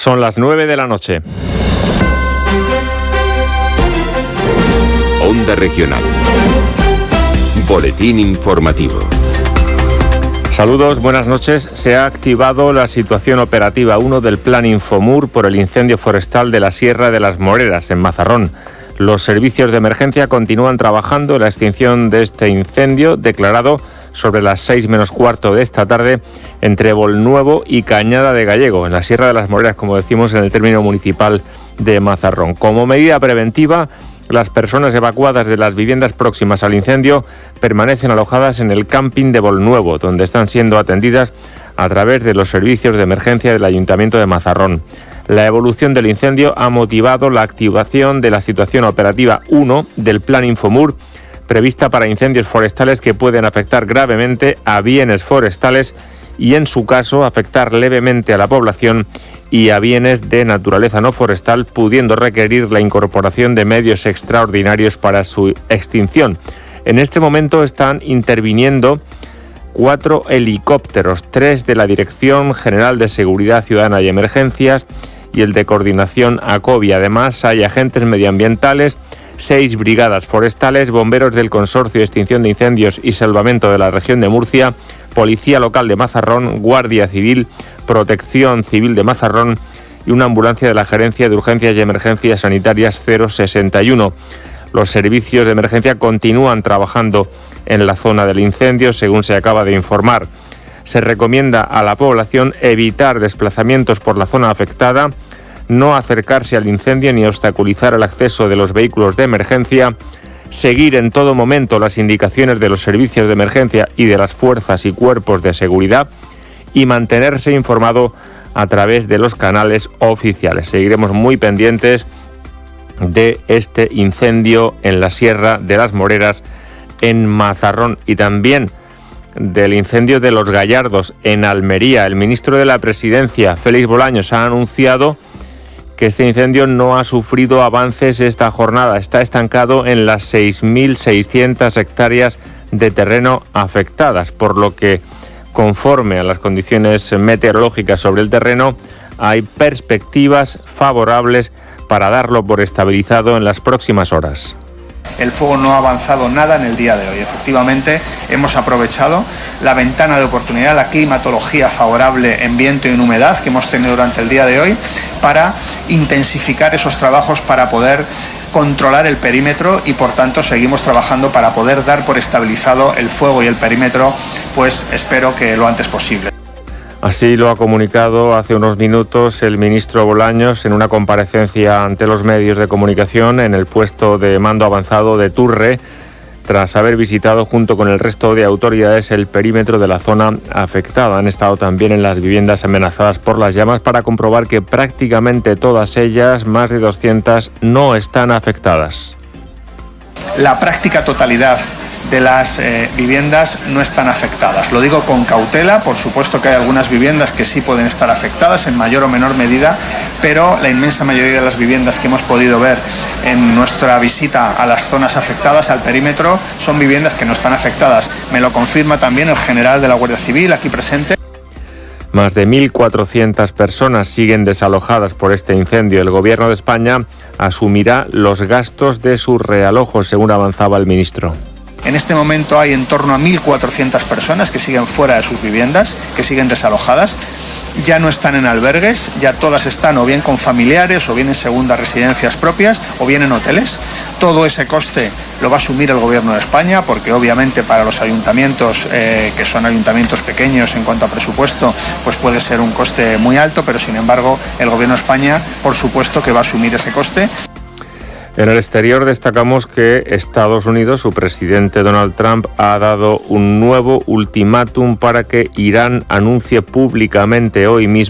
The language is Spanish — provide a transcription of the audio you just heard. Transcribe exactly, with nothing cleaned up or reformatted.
Son las nueve de la noche. Onda Regional. Boletín informativo. Saludos, buenas noches. Se ha activado la situación operativa uno del Plan Infomur por el incendio forestal de la Sierra de las Moreras, en Mazarrón. Los servicios de emergencia continúan trabajando en la extinción de este incendio, declarado sobre las seis menos cuarto de esta tarde entre Bolnuevo y Cañada de Gallego, en la Sierra de las Moreras, como decimos, en el término municipal de Mazarrón. Como medida preventiva, las personas evacuadas de las viviendas próximas al incendio permanecen alojadas en el camping de Bolnuevo, donde están siendo atendidas a través de los servicios de emergencia del Ayuntamiento de Mazarrón. La evolución del incendio ha motivado la activación de la situación operativa uno del Plan Infomur, prevista para incendios forestales que pueden afectar gravemente a bienes forestales y, en su caso, afectar levemente a la población y a bienes de naturaleza no forestal, pudiendo requerir la incorporación de medios extraordinarios para su extinción. En este momento están interviniendo cuatro helicópteros, tres de la Dirección General de Seguridad Ciudadana y Emergencias y el de Coordinación ACOBI. Además, hay agentes medioambientales, seis brigadas forestales, bomberos del Consorcio de Extinción de Incendios y Salvamento de la Región de Murcia, Policía Local de Mazarrón, Guardia Civil, Protección Civil de Mazarrón y una ambulancia de la Gerencia de Urgencias y Emergencias Sanitarias cero sesenta y uno. Los servicios de emergencia continúan trabajando en la zona del incendio, según se acaba de informar. Se recomienda a la población evitar desplazamientos por la zona afectada, no acercarse al incendio ni obstaculizar el acceso de los vehículos de emergencia, seguir en todo momento las indicaciones de los servicios de emergencia y de las fuerzas y cuerpos de seguridad y mantenerse informado a través de los canales oficiales. Seguiremos muy pendientes de este incendio en la Sierra de las Moreras, en Mazarrón, y también del incendio de Los Gallardos, en Almería. El ministro de la Presidencia, Félix Bolaños, ha anunciado que este incendio no ha sufrido avances esta jornada. Está estancado en las seis mil seiscientas hectáreas de terreno afectadas, por lo que, conforme a las condiciones meteorológicas sobre el terreno, hay perspectivas favorables para darlo por estabilizado en las próximas horas. El fuego no ha avanzado nada en el día de hoy. Efectivamente, hemos aprovechado la ventana de oportunidad, la climatología favorable en viento y en humedad que hemos tenido durante el día de hoy para intensificar esos trabajos, para poder controlar el perímetro y, por tanto, seguimos trabajando para poder dar por estabilizado el fuego y el perímetro, pues espero que lo antes posible. Así lo ha comunicado hace unos minutos el ministro Bolaños en una comparecencia ante los medios de comunicación en el puesto de mando avanzado de Turre, tras haber visitado junto con el resto de autoridades el perímetro de la zona afectada. Han estado también en las viviendas amenazadas por las llamas para comprobar que prácticamente todas ellas, más de doscientas, no están afectadas. La práctica totalidad de las eh, viviendas no están afectadas. Lo digo con cautela, por supuesto que hay algunas viviendas que sí pueden estar afectadas en mayor o menor medida, pero la inmensa mayoría de las viviendas que hemos podido ver en nuestra visita a las zonas afectadas, al perímetro, son viviendas que no están afectadas. Me lo confirma también el general de la Guardia Civil aquí presente. Más de mil cuatrocientas personas siguen desalojadas por este incendio. El Gobierno de España asumirá los gastos de su realojo, según avanzaba el ministro. En este momento hay en torno a mil cuatrocientas personas que siguen fuera de sus viviendas, que siguen desalojadas. Ya no están en albergues, ya todas están o bien con familiares, o bien en segundas residencias propias, o bien en hoteles. Todo ese coste lo va a asumir el Gobierno de España, porque obviamente para los ayuntamientos, eh, que son ayuntamientos pequeños en cuanto a presupuesto, pues puede ser un coste muy alto, pero sin embargo el Gobierno de España, por supuesto que va a asumir ese coste. En el exterior destacamos que Estados Unidos, su presidente Donald Trump, ha dado un nuevo ultimátum para que Irán anuncie públicamente hoy mismo